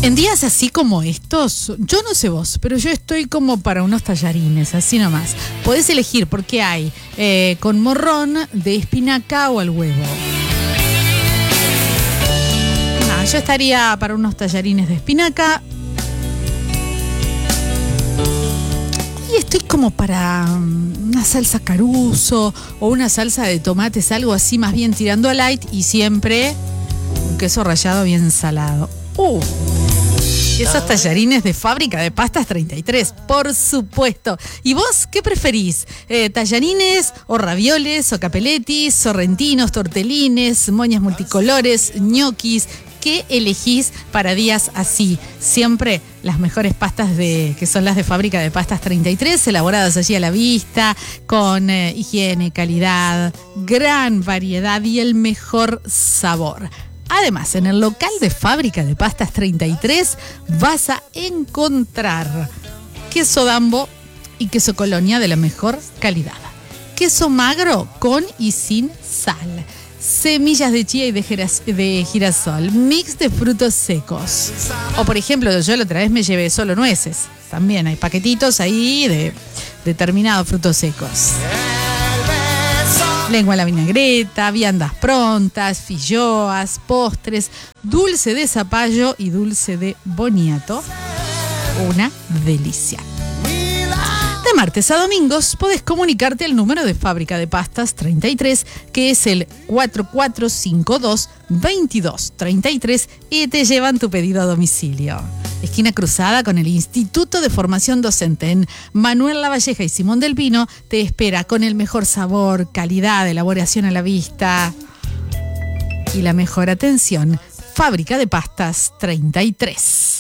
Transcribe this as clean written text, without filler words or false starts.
En días así como estos, yo no sé vos, pero yo estoy como para unos tallarines, así nomás. Podés elegir porque hay con morrón, de espinaca o al huevo. No, yo estaría para unos tallarines de espinaca. Y estoy como para una salsa Caruso o una salsa de tomates, algo así más bien tirando a light y siempre un queso rallado bien salado. Esos tallarines de Fábrica de Pastas 33, por supuesto. ¿Y vos qué preferís? ¿Tallarines o ravioles o capelletis, sorrentinos, tortelines, moñas multicolores, ñoquis? ¿Qué elegís para días así? Siempre las mejores pastas que son las de Fábrica de Pastas 33, elaboradas allí a la vista, con higiene, calidad, gran variedad y el mejor sabor. Además, en el local de Fábrica de Pastas 33 vas a encontrar queso Dambo y queso Colonia de la mejor calidad. Queso magro con y sin sal. Semillas de chía y de girasol. Mix de frutos secos. O por ejemplo, yo la otra vez me llevé solo nueces. También hay paquetitos ahí de determinados frutos secos. Lengua a la vinagreta, viandas prontas, filloas, postres, dulce de zapallo y dulce de boniato. Una delicia. De martes a domingos podés comunicarte al número de Fábrica de Pastas 33, que es el 4452-2233, y te llevan tu pedido a domicilio. Esquina cruzada con el Instituto de Formación Docente en Manuel Lavalleja y Simón del Pino, te espera con el mejor sabor, calidad, elaboración a la vista y la mejor atención. Fábrica de Pastas 33.